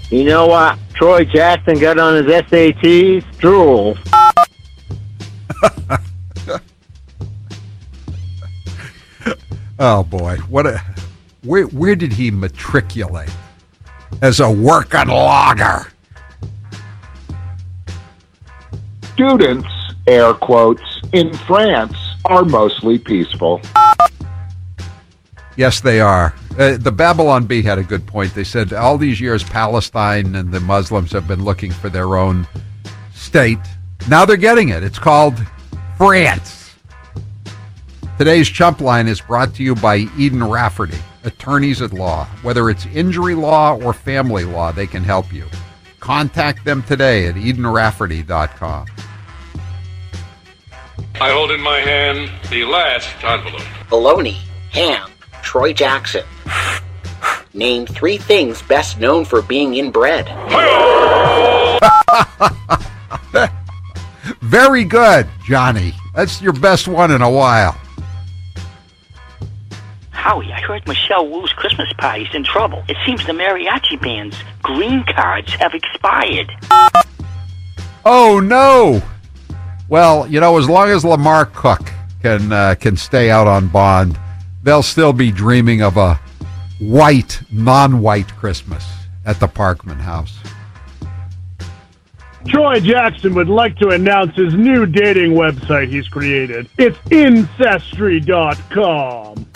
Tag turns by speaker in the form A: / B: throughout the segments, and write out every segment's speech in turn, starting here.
A: You know what Troy Jackson got on his SATs? Drool.
B: Oh boy, where did he matriculate as a working logger?
C: Students, air quotes, in France are mostly peaceful.
B: Yes, they are. The Babylon Bee had a good point. They said all these years Palestine and the Muslims have been looking for their own state. Now they're getting it. It's called France. Today's Chump Line is brought to you by Eden Rafferty, attorneys at law. Whether it's injury law or family law, they can help you. Contact them today at EdenRafferty.com.
D: I hold in my hand the last envelope.
E: Bologna, ham, Troy Jackson. Name 3 things best known for being inbred.
B: Very good, Johnny. That's your best one in a while.
F: Howie, I heard Michelle Wu's Christmas party's in trouble. It seems the mariachi band's green cards have expired.
B: Oh, no. Well, as long as Lamar Cook can stay out on bond, they'll still be dreaming of a white, non-white Christmas at the Parkman House.
G: Troy Jackson would like to announce his new dating website he's created. It's Incestry.com.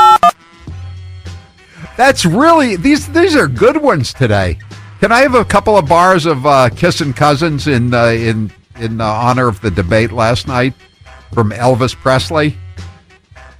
B: That's really, these are good ones today. Can I have a couple of bars of Kissin' Cousins in honor of the debate last night from Elvis Presley?